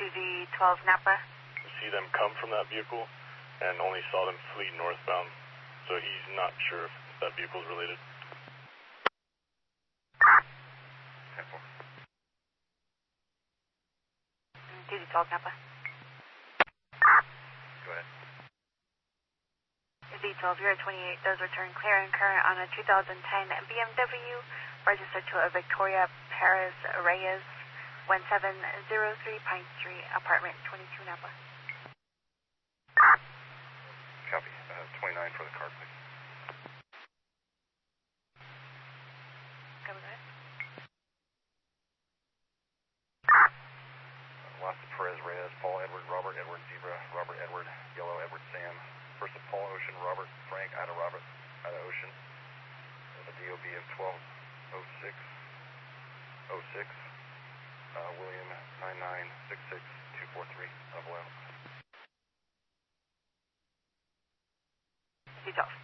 2Z12 Napa. See them come from that vehicle and only saw them flee northbound, so he's not sure if that vehicle is related. 2Z12 Napa. Go ahead. Z12 028 does return clear and current on a 2010 BMW registered to a Victoria Perez Reyes 1703 Pine Street, apartment 22 Napa. Copy. 29 for the car, please. Go ahead. Last of Perez Reyes, Paul Edward, Robert Edward, Zebra, Robert Edward, Yellow Edward, Sam. First of Paul Ocean, Robert, Frank, Ida Robert, Ida Ocean. A DOB of 120606. William 9966243. Z12.